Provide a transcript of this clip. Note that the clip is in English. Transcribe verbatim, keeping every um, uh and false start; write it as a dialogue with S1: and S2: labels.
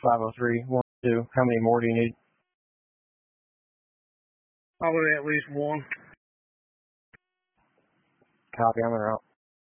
S1: five oh three, one, two. How many more do you need?
S2: Probably at least one.
S1: Copy, I'm en route.